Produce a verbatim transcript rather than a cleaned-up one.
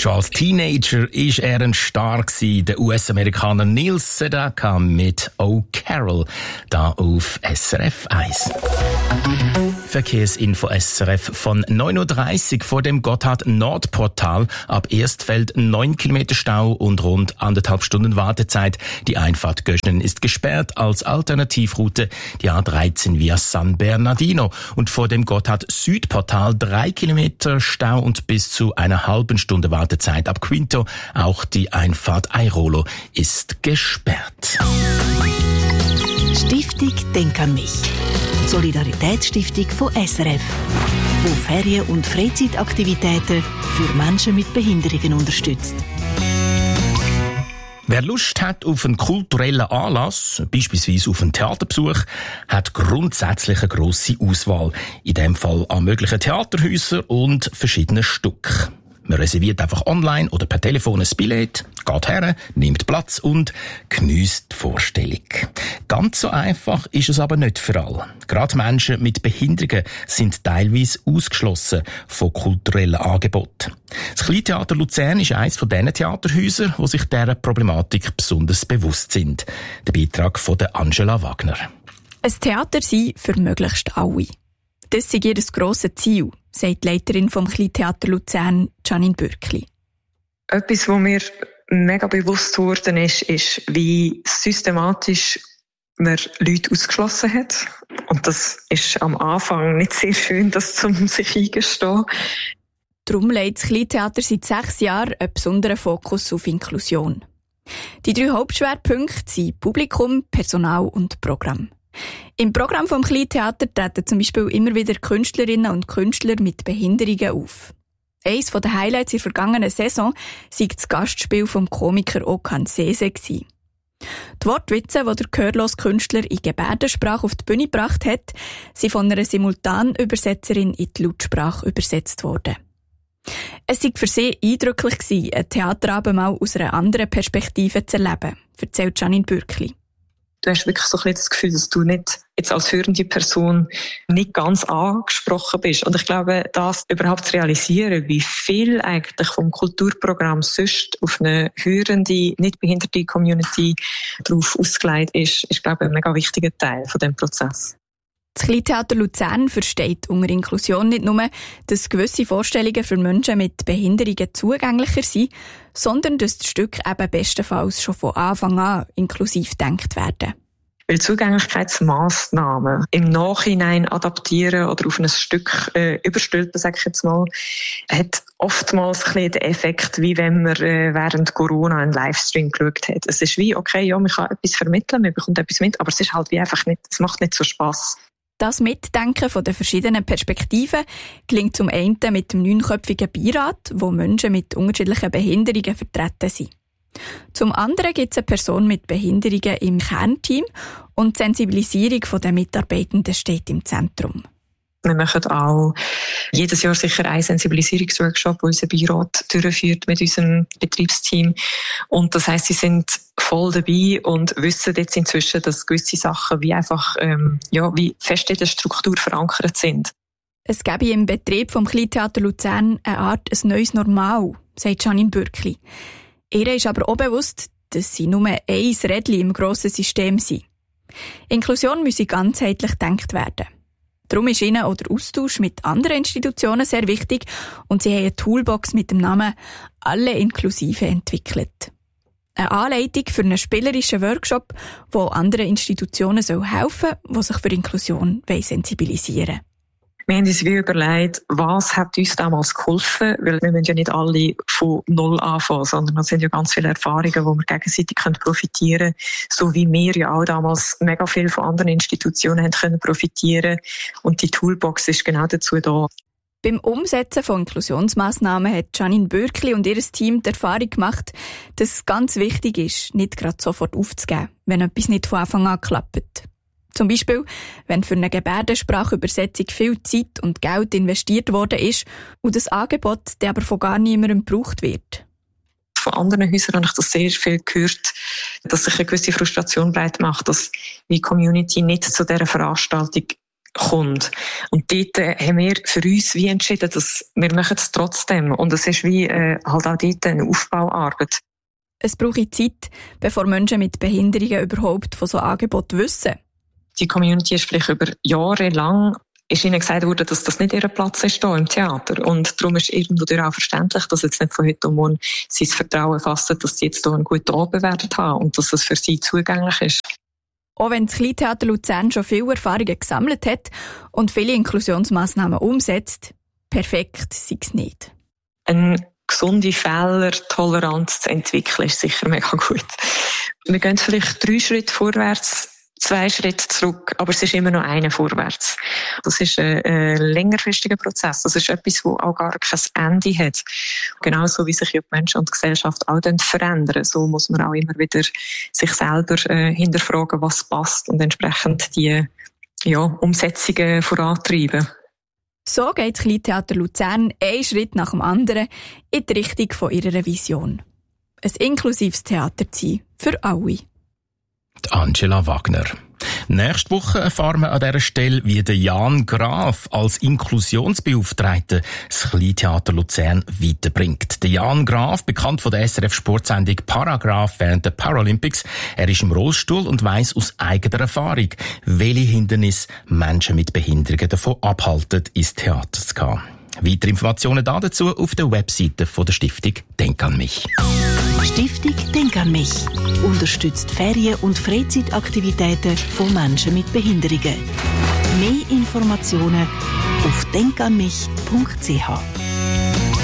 Schon als Teenager war er ein Star gewesen, der U S-Amerikaner Neil Sedaka mit «Oh Carol», da auf S R F eins. Verkehrsinfo S R F von neun Uhr dreißig vor dem Gotthard-Nordportal. Ab Erstfeld neun Kilometer Stau und rund anderthalb Stunden Wartezeit. Die Einfahrt Göschenen ist gesperrt als Alternativroute die A dreizehn via San Bernardino. Und vor dem Gotthard-Südportal drei Kilometer Stau und bis zu einer halben Stunde Wartezeit ab Quinto. Auch die Einfahrt Airolo ist gesperrt. Stiftung Denk an mich. Solidaritätsstiftung von S R F, wo Ferien- und Freizeitaktivitäten für Menschen mit Behinderungen unterstützt. Wer Lust hat auf einen kulturellen Anlass, beispielsweise auf einen Theaterbesuch, hat grundsätzlich eine grosse Auswahl. In dem Fall an möglichen Theaterhäusern und verschiedenen Stücken. Man reserviert einfach online oder per Telefon ein Billett, geht her, nimmt Platz und geniesst die Vorstellung. Ganz so einfach ist es aber nicht für alle. Gerade Menschen mit Behinderungen sind teilweise ausgeschlossen von kulturellen Angeboten. Das Kleintheater Luzern ist eines von diesen Theaterhäusern, die sich dieser Problematik besonders bewusst sind. Der Beitrag von der Angela Wagner. Ein Theater sein für möglichst alle. Das ist ihr grosses Ziel, sagt die Leiterin vom Kleintheater Luzern, Janine Bürkli. Etwas, was mir mega bewusst geworden ist, ist, wie systematisch man Leute ausgeschlossen hat. Und das ist am Anfang nicht sehr schön, das zum sich eingestehen. Darum legt das Kleintheater seit sechs Jahren einen besonderen Fokus auf Inklusion. Die drei Hauptschwerpunkte sind Publikum, Personal und Programm. Im Programm vom Kleintheater treten zum Beispiel immer wieder Künstlerinnen und Künstler mit Behinderungen auf. Eines der Highlights in der vergangenen Saison war das Gastspiel vom Komiker Okan Sese. Die Wortwitze, die der gehörlose Künstler in Gebärdensprache auf die Bühne gebracht hat, sind von einer Simultanübersetzerin in die Lautsprache übersetzt worden. Es war für sie eindrücklich, ein Theaterabend mal aus einer anderen Perspektive zu erleben, erzählt Janine Bürkli. Du hast wirklich so ein bisschen das Gefühl, dass du nicht jetzt als hörende Person nicht ganz angesprochen bist. Und ich glaube, das überhaupt zu realisieren, wie viel eigentlich vom Kulturprogramm sonst auf eine hörende, nicht behinderte Community drauf ausgelegt ist, ist, glaube ich, ein mega wichtiger Teil von diesem Prozess. Das Kleintheater Luzern versteht unter Inklusion nicht nur, dass gewisse Vorstellungen für Menschen mit Behinderungen zugänglicher sind, sondern dass die Stücke eben bestenfalls schon von Anfang an inklusiv gedacht werden. Weil Zugänglichkeitsmaßnahmen im Nachhinein adaptieren oder auf ein Stück äh, überstülpen, sage ich jetzt mal, hat oftmals ein bisschen den Effekt, wie wenn man äh, während Corona einen Livestream geschaut hat. Es ist wie, okay, ja, man kann etwas vermitteln, man bekommt etwas mit, aber es ist halt wie einfach nicht, es macht nicht so Spass. Das Mitdenken von den verschiedenen Perspektiven gelingt zum einen mit dem neunköpfigen Beirat, wo Menschen mit unterschiedlichen Behinderungen vertreten sind. Zum anderen gibt es eine Person mit Behinderungen im Kernteam und die Sensibilisierung der Mitarbeitenden steht im Zentrum. Wir machen auch jedes Jahr sicher einen Sensibilisierungsworkshop, den unser Beirat durchführt mit unserem Betriebsteam. Und das heisst, sie sind voll dabei und wissen jetzt inzwischen, dass gewisse Sachen wie einfach, ähm, ja, wie fest in der Struktur verankert sind. Es gäbe im Betrieb vom Kleintheater Luzern eine Art ein neues Normal, sagt Janine Bürkli. Ihr ist aber auch bewusst, dass sie nur ein Rädchen im grossen System sind. Inklusion müsse ganzheitlich gedacht werden. Darum ist ihnen auch der Austausch mit anderen Institutionen sehr wichtig und sie haben eine Toolbox mit dem Namen «Alle Inklusive» entwickelt. Eine Anleitung für einen spielerischen Workshop, wo anderen Institutionen helfen soll, die sich für Inklusion sensibilisieren wollen. Wir haben uns wie überlegt, was hat uns damals geholfen, weil wir müssen ja nicht alle von Null anfangen, sondern es sind ja ganz viele Erfahrungen, wo wir gegenseitig profitieren können, so wie wir ja auch damals mega viel von anderen Institutionen haben können profitieren und die Toolbox ist genau dazu da. Beim Umsetzen von Inklusionsmaßnahmen hat Janine Bürkli und ihr Team die Erfahrung gemacht, dass es ganz wichtig ist, nicht gerade sofort aufzugeben, wenn etwas nicht von Anfang an klappt. Zum Beispiel, wenn für eine Gebärdensprachübersetzung viel Zeit und Geld investiert worden ist und das Angebot der aber von gar niemandem gebraucht wird. Von anderen Häusern habe ich das sehr viel gehört, dass sich eine gewisse Frustration breit macht, dass die Community nicht zu dieser Veranstaltung kommt. Und dort äh, haben wir für uns wie entschieden, dass wir machen es trotzdem. Und es ist wie äh, halt auch dort eine Aufbauarbeit. Es braucht Zeit, bevor Menschen mit Behinderungen überhaupt von so Angeboten wissen. Die Community ist vielleicht über Jahre lang ist ihnen gesagt worden, dass das nicht ihr Platz ist hier im Theater. Und darum ist irgendwo auch verständlich, dass jetzt nicht von heute um morgen sie das Vertrauen fassen, dass sie jetzt hier einen guten Abend werden haben und dass es für sie zugänglich ist. Auch wenn das Kleintheater Luzern schon viele Erfahrungen gesammelt hat und viele Inklusionsmaßnahmen umsetzt, perfekt sei es nicht. Eine gesunde Fehlertoleranz zu entwickeln ist sicher mega gut. Wir gehen vielleicht drei Schritte vorwärts, zwei Schritte zurück, aber es ist immer noch einer vorwärts. Das ist ein, ein längerfristiger Prozess. Das ist etwas, das auch gar kein Ende hat. Genauso wie sich die Menschen und die Gesellschaft auch verändern, so muss man auch immer wieder sich selber äh, hinterfragen, was passt und entsprechend die ja, Umsetzungen vorantreiben. So geht das Kleintheater Luzern einen Schritt nach dem anderen in die Richtung von ihrer Vision. Ein inklusives Theater zu sein für alle. Angela Wagner. Nächste Woche erfahren wir an dieser Stelle, wie der Jan Graf als Inklusionsbeauftragter das Kleintheater Luzern weiterbringt. Der Jan Graf, bekannt von der S R F-Sportsendung Paragraph während der Paralympics. Er ist im Rollstuhl und weiss aus eigener Erfahrung, welche Hindernisse Menschen mit Behinderungen davon abhalten, ins Theater zu gehen. Weitere Informationen dazu auf der Webseite von der Stiftung Denk an mich. Stiftung Denk an mich unterstützt Ferien- und Freizeitaktivitäten von Menschen mit Behinderungen. Mehr Informationen auf denk an mich punkt c h.